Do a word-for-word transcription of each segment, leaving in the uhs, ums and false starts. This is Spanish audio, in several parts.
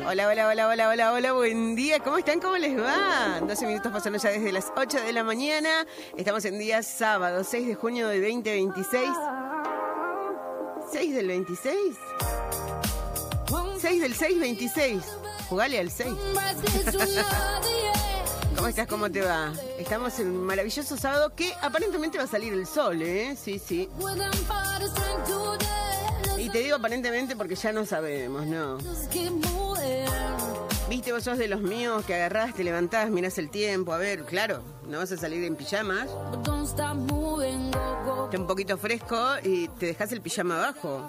Hola, hola, hola, hola, hola, hola, buen día. ¿Cómo están? ¿Cómo les va? doce minutos pasando ya desde las ocho de la mañana. Estamos en día sábado, seis de junio de veinte veintiséis. ¿seis del veintiséis? seis del seis veintiséis. Jugale al seis. ¿Cómo estás? ¿Cómo te va? Estamos en un maravilloso sábado que aparentemente va a salir el sol, ¿eh? Sí, sí. Y te digo aparentemente porque ya no sabemos, ¿no? Viste, vos sos de los míos que agarrás, te levantás, mirás el tiempo. A ver, claro, no vas a salir en pijamas. Está un poquito fresco y te dejás el pijama abajo.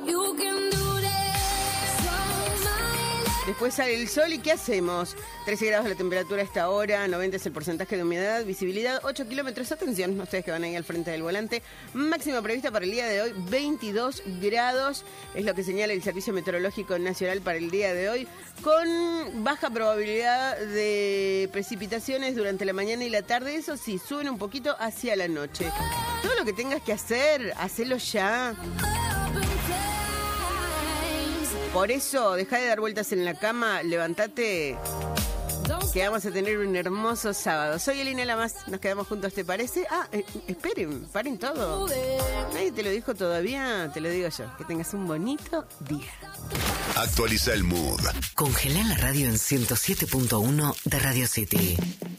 Después sale el sol y ¿qué hacemos? trece grados la temperatura a esta hora, noventa es el porcentaje de humedad, visibilidad ocho kilómetros. Atención, ustedes que van ahí al frente del volante. Máxima prevista para el día de hoy, veintidós grados. Es lo que señala el Servicio Meteorológico Nacional para el día de hoy, con baja probabilidad de precipitaciones durante la mañana y la tarde. Eso sí, suben un poquito hacia la noche. Todo lo que tengas que hacer, hacelo ya. Por eso, dejá de dar vueltas en la cama, levántate, que vamos a tener un hermoso sábado. Soy Elina Lamas, nos quedamos juntos, ¿te parece? Ah, eh, esperen, paren todo. Nadie te lo dijo todavía, te lo digo yo. Que tengas un bonito día. Actualiza el mood. Congelá la radio en ciento siete punto uno de Radio City.